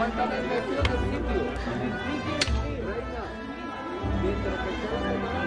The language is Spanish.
Aguántame el vestido del sitio. Reina. Mientras que